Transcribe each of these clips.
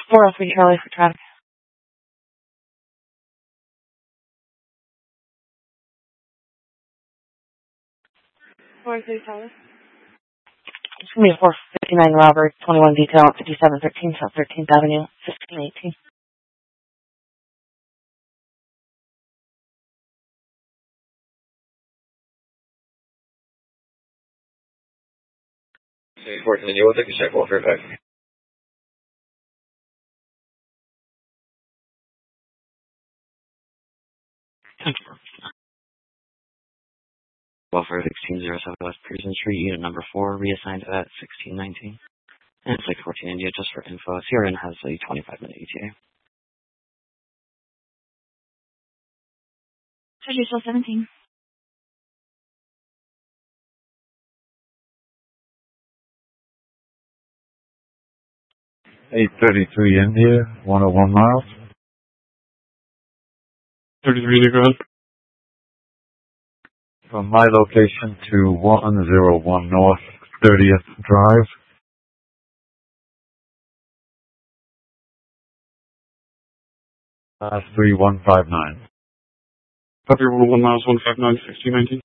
403 Charlie for traffic. 403 Charlie. It's going to be a 459 Robert, 21 detail, 5713 South 13th Avenue, 1518. Hey, 14, you will take a check, welfare back. Welfare 1607 West Pearson Street, unit number 4, reassigned at 1619. And it's like 14 India, just for info. CRN has a 25-minute ETA. Treasure still 17. 833 India, 101 miles. 33 India, go ahead. From my location to 101 North 30th Drive. Last 3159. Copy 101 miles, 159, 1619.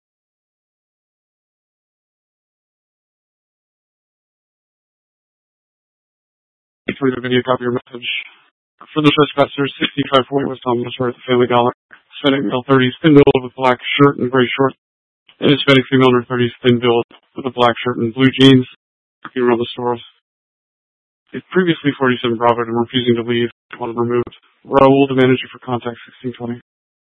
For the video, copy your message. For the trespasser, 6540 West Thomas Road at the Family Dollar. Hispanic male 30s, thin build with black shirt and gray shorts. And Hispanic female under 30s, thin build with a black shirt and blue jeans. Walking around the stores. It's previously 47 Bravo and refusing to leave. Want to remove. Raul, the manager for contact 1620.